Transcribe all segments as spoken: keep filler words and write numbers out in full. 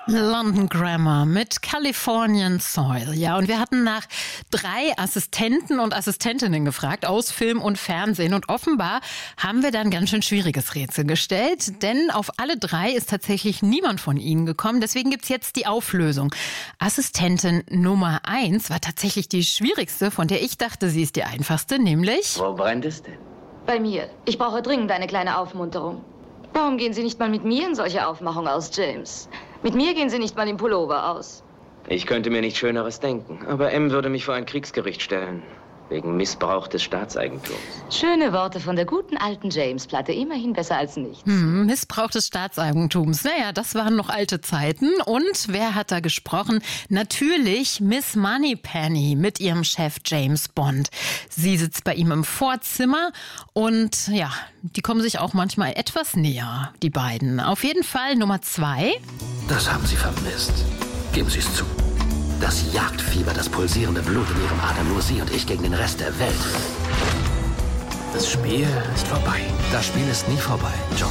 London Grammar mit Californian Soil. Ja, und wir hatten nach drei Assistenten und Assistentinnen gefragt aus Film und Fernsehen. Und offenbar haben wir da ein ganz schön schwieriges Rätsel gestellt. Denn auf alle drei ist tatsächlich niemand von ihnen gekommen. Deswegen gibt's jetzt die Auflösung. Assistentin Nummer eins war tatsächlich die schwierigste, von der ich dachte, sie ist die einfachste, nämlich... Wo brennt es denn? Bei mir. Ich brauche dringend eine kleine Aufmunterung. Warum gehen Sie nicht mal mit mir in solche Aufmachung aus, James? Mit mir gehen Sie nicht mal im Pullover aus. Ich könnte mir nichts Schöneres denken, aber M würde mich vor ein Kriegsgericht stellen. Wegen Missbrauch des Staatseigentums. Schöne Worte von der guten alten James-Platte. Immerhin besser als nichts. Hm, Missbrauch des Staatseigentums. Naja, das waren noch alte Zeiten. Und wer hat da gesprochen? Natürlich Miss Moneypenny mit ihrem Chef James Bond. Sie sitzt bei ihm im Vorzimmer und ja, die kommen sich auch manchmal etwas näher, die beiden. Auf jeden Fall Nummer zwei. Das haben Sie vermisst. Geben Sie es zu. Das Jagdfieber, das pulsierende Blut in Ihrem Atem, nur Sie und ich gegen den Rest der Welt. Das Spiel ist vorbei. Das Spiel ist nie vorbei, John.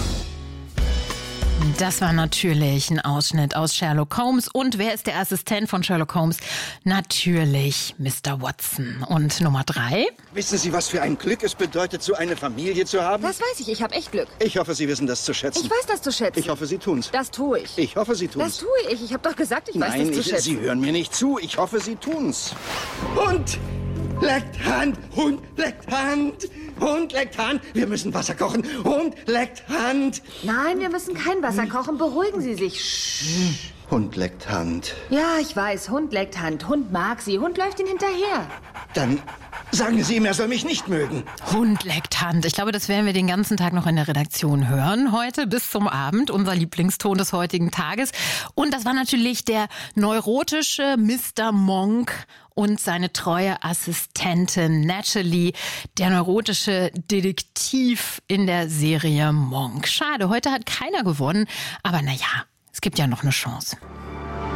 Das war natürlich ein Ausschnitt aus Sherlock Holmes. Und wer ist der Assistent von Sherlock Holmes? Natürlich Mister Watson. Und Nummer drei? Wissen Sie, was für ein Glück es bedeutet, so eine Familie zu haben? Das weiß ich, ich habe echt Glück. Ich hoffe, Sie wissen das zu schätzen. Ich weiß das zu schätzen. Ich hoffe, Sie tun's. Das tue ich. Ich hoffe, Sie tun's. Das tue ich. Ich habe doch gesagt, ich weiß Nein, das zu ich, schätzen. Sie hören mir nicht zu. Ich hoffe, Sie tun's. Hund leckt Hand, Hund leckt Hand, Hund leckt Hand. Wir müssen Wasser kochen. Hund leckt Hand. Nein, wir müssen kein Wasser kochen. Beruhigen Sie sich. Shh. Hund leckt Hand. Ja, ich weiß. Hund leckt Hand. Hund mag sie. Hund läuft ihm hinterher. Dann sagen Sie ihm, er soll mich nicht mögen. Hund leckt Hand. Ich glaube, das werden wir den ganzen Tag noch in der Redaktion hören. Heute bis zum Abend. Unser Lieblingston des heutigen Tages. Und das war natürlich der neurotische Mister Monk und seine treue Assistentin Natalie, der neurotische Detektiv in der Serie Monk. Schade, heute hat keiner gewonnen. Aber naja, es gibt ja noch eine Chance.